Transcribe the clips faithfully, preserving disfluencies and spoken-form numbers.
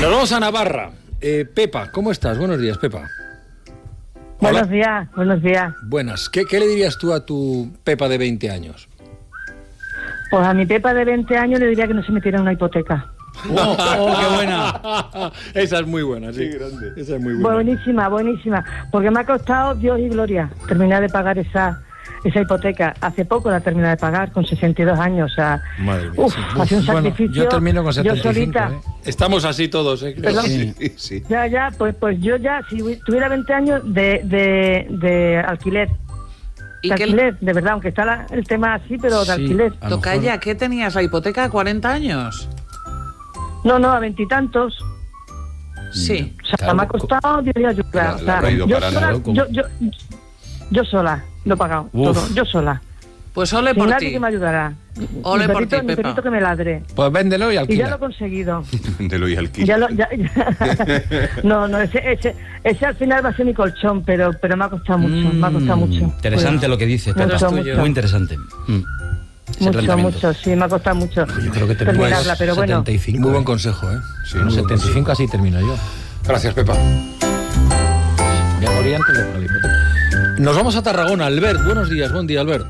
Nos vamos a Navarra. Eh, Pepa, ¿cómo estás? Buenos días, Pepa. Buenos días, buenos días. Buenas. ¿Qué, ¿Qué le dirías tú a tu Pepa de veinte años? Pues a mi Pepa de veinte años le diría que no se metiera en una hipoteca. ¡Oh, oh, qué buena! Esa es muy buena, sí. Grande. Esa es muy buena. Buenísima, buenísima. Porque me ha costado Dios y gloria terminar de pagar esa esa hipoteca. Hace poco la terminé de pagar, con sesenta y dos años. O sea, madre mía, uf, sí. hace un sacrificio. Bueno, yo termino con setenta y cinco, yo solita. ¿eh? Estamos así todos, ¿eh? Creo. Sí, sí. Ya, ya, pues, pues yo ya, si tuviera veinte años de, de, de alquiler. ¿Y de qué alquiler, de verdad, aunque está la, el tema así, pero de Sí, alquiler. a lo Tocaya, mejor- ¿qué tenías? ¿La hipoteca a cuarenta años? No, no, a veintitantos. Sí. O sea, Claro, me ha costado Dios y ayuda. La- O la sea, habrá ido yo, parando, sola, ¿no? yo, yo, yo sola lo he pagado, Uf. todo, yo sola. Pues ole Sin por nadie ti. que me ayudará. Ole mi por perrito, ti, mi Pepa. perrito que me ladre. Pues véndelo y Y ya lo he alquila. conseguido. De lo y alquiler. Ya lo, ya, ya. No, no, ese, ese, ese al final va a ser mi colchón, pero, pero me ha costado mucho, me ha costado Mm, mucho. Interesante Cuidado. lo que dices, Mucho, Pepa. mucho. Muy interesante. Mm. Ese Mucho, planteamiento. mucho, sí, me ha costado mucho Yo creo que terminarla, terminas pero bueno. setenta y cinco. Muy buen ¿eh? consejo, ¿eh? Sí, Con muy buen setenta y cinco así termino yo. Gracias, Pepa. Voy a morir antes de pagar la hipoteca. Nos vamos a Tarragona. Albert, buenos días. Buen día, Albert.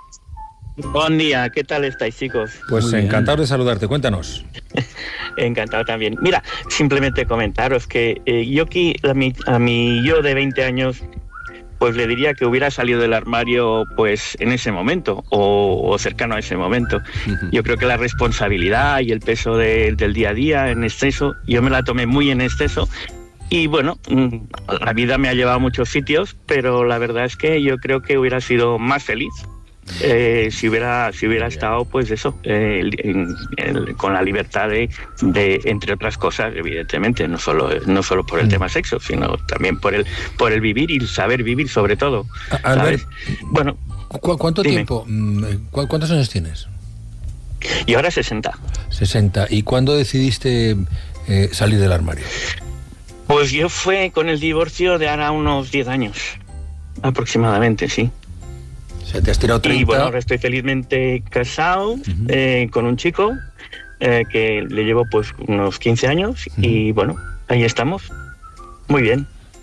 Buen día, ¿qué tal estáis, chicos? Pues Muy bien. encantado de saludarte. Cuéntanos. Encantado también. Mira, simplemente comentaros que eh, yo aquí, a mi, a mi yo de veinte años, pues le diría que hubiera salido del armario pues en ese momento o, o cercano a ese momento. Yo creo que la responsabilidad y el peso de- del día a día en exceso, yo me la tomé muy en exceso. Y bueno, mm, la vida me ha llevado a muchos sitios, pero la verdad es que yo creo que hubiera sido más feliz eh, si hubiera si hubiera estado, pues eso, eh, en- en- con la libertad de, de, entre otras cosas, evidentemente, no solo no solo por el tema sexo, sino también por el por el vivir y el saber vivir, sobre todo. A- Albert, ¿sabes? Bueno, ¿cu- ¿cuánto Dime. tiempo? mm, cu- ¿Cuántos años tienes? y ahora sesenta. sesenta. ¿Y cuándo decidiste eh, salir del armario? Pues yo fue con el divorcio de ahora unos diez años, aproximadamente, sí. O sea, te has tirado treinta. Y bueno, ahora estoy felizmente casado eh, con un chico eh, que le llevo pues unos quince años y bueno, ahí estamos. Muy bien.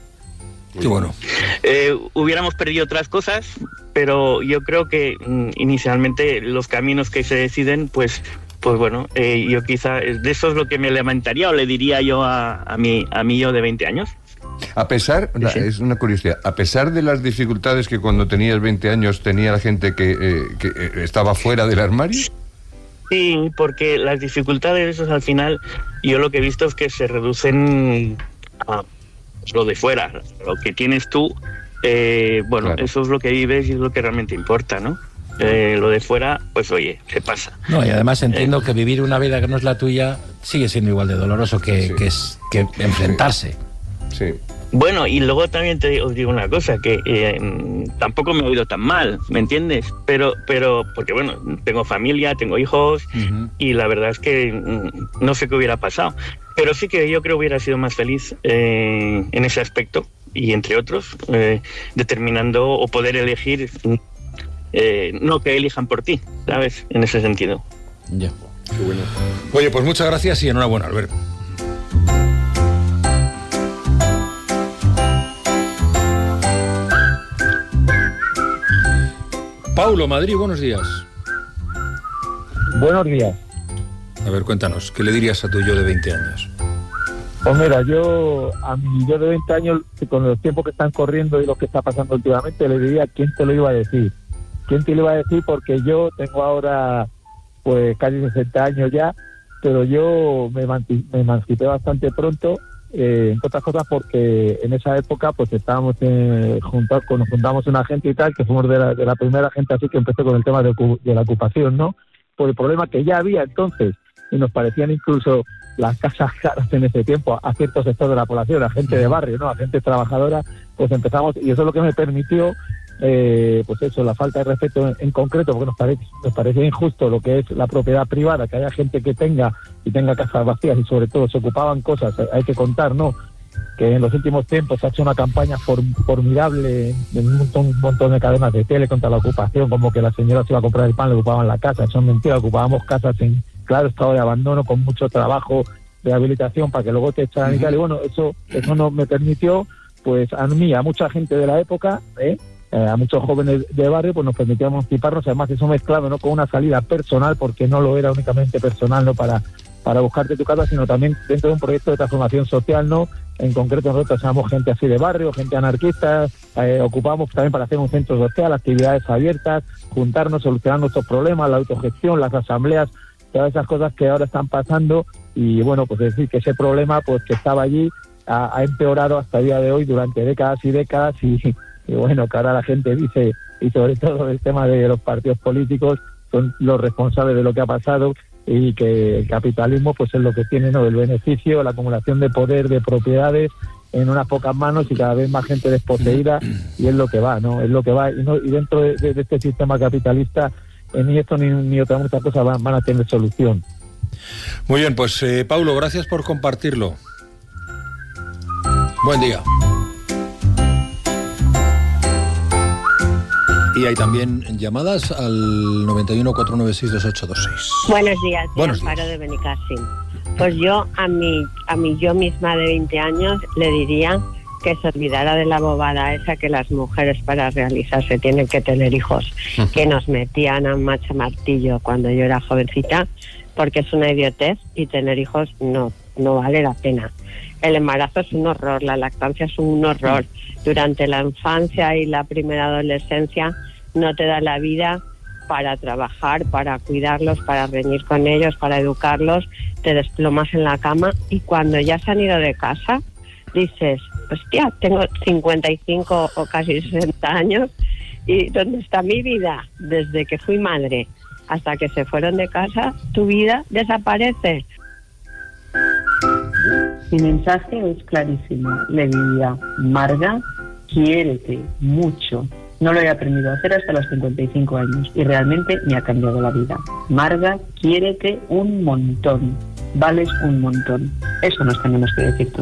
Qué bueno. Eh, hubiéramos perdido otras cosas, pero yo creo que mm, inicialmente los caminos que se deciden, pues pues bueno, eh, yo quizá de eso es lo que me lamentaría o le diría yo a, a mi a mí yo de veinte años. A pesar, Sí, sí. es una curiosidad, a pesar de las dificultades que cuando tenías veinte años tenía la gente que, eh, que eh, estaba fuera del armario. Sí, porque las dificultades esas al final, yo lo que he visto es que se reducen a lo de fuera, lo que tienes tú, eh, bueno, Claro. eso es lo que vives y es lo que realmente importa, ¿no? Eh, lo de fuera, pues oye, se pasa. No, y además entiendo que vivir una vida que no es la tuya sigue siendo igual de doloroso que, Sí. que, es, que enfrentarse. Sí. Bueno, y luego también te os digo una cosa, que eh, tampoco me he oído tan mal, ¿me entiendes? Pero, pero porque bueno, tengo familia, tengo hijos, Ujú. y la verdad es que mm, no sé qué hubiera pasado. Pero sí que yo creo que hubiera sido más feliz eh, en ese aspecto, y entre otros, eh, determinando o poder elegir, eh, no que elijan por ti, ¿sabes? En ese sentido. Ya. Qué bueno. Oye, pues muchas gracias y enhorabuena, Albert. Paulo, Madrid, buenos días. Buenos días. A ver, cuéntanos, ¿qué le dirías a tu yo de veinte años? Pues mira, yo a mi yo de veinte años, con los tiempos que están corriendo y lo que está pasando últimamente, le diría quién te lo iba a decir. ¿Quién te lo iba a decir? Porque yo tengo ahora pues casi sesenta años ya, pero yo me, emanci- me emancipé bastante pronto, eh, entre otras cosas porque en esa época pues estábamos eh, juntados, nos juntamos una gente y tal, que fuimos de la, de la primera gente así que empezó con el tema de, ocu- de la ocupación, ¿no? Por el problema que ya había entonces, y nos parecían incluso las casas caras en ese tiempo a cierto sector de la población, a gente de barrio, ¿no? A gente trabajadora, pues empezamos, y eso es lo que me permitió, eh, pues eso, la falta de respeto en, en concreto, porque nos parece, nos parece injusto lo que es la propiedad privada, que haya gente que tenga y tenga casas vacías y sobre todo se ocupaban cosas, hay que contar, ¿no? Que en los últimos tiempos se ha hecho una campaña form- formidable en un montón, un montón de cadenas de tele contra la ocupación, como que la señora se iba a comprar el pan, le ocupaban la casa, eso es mentira, ocupábamos casas en claro estado de abandono, con mucho trabajo rehabilitación para que luego te echaran y tal, y bueno, eso, eso no me permitió, pues a mí, a mucha gente de la época, ¿eh? Eh, a muchos jóvenes de barrio, pues nos permitía emanciparnos, además eso mezclado, ¿no?, con una salida personal, porque no lo era únicamente personal, no para, para buscarte tu casa, sino también dentro de un proyecto de transformación social, ¿no? En concreto nosotros somos gente así de barrio, gente anarquista, eh, ocupamos también para hacer un centro social, actividades abiertas, juntarnos, solucionar nuestros problemas, la autogestión, las asambleas, todas esas cosas que ahora están pasando, y bueno, pues decir que ese problema pues que estaba allí ha, ha empeorado hasta el día de hoy durante décadas y décadas, y y bueno, que ahora la gente dice, y sobre todo el tema de los partidos políticos son los responsables de lo que ha pasado, y que el capitalismo pues es lo que tiene, ¿no?, el beneficio, la acumulación de poder, de propiedades en unas pocas manos y cada vez más gente desposeída, y es lo que va, ¿no? Es lo que va, y, no, y dentro de, de, de este sistema capitalista eh, ni esto ni, ni otra muchas cosas van, van a tener solución. Muy bien, pues eh, Paulo, gracias por compartirlo. Buen día. Y hay también llamadas al noventa y uno, cuatrocientos noventa y seis, veintiocho veintiséis. Buenos días, Buenos días. Amparo de Benicassim. Pues yo a mi, a mi yo misma de veinte años le diría que se olvidara de la bobada esa que las mujeres para realizarse tienen que tener hijos, que nos metían a macha martillo cuando yo era jovencita, porque es una idiotez y tener hijos no, no vale la pena. El embarazo es un horror, la lactancia es un horror. Durante la infancia y la primera adolescencia no te da la vida para trabajar, para cuidarlos, para reñir con ellos, para educarlos, te desplomas en la cama y cuando ya se han ido de casa dices, hostia, tengo cincuenta y cinco o casi sesenta años y ¿dónde está mi vida? Desde que fui madre hasta que se fueron de casa, tu vida desaparece. Mi mensaje es clarísimo. Le diría, Marga, quiérete mucho. No lo he aprendido a hacer hasta los cincuenta y cinco años y realmente me ha cambiado la vida. Marga, quiérete un montón. Vales un montón. Eso nos tenemos que decir todos.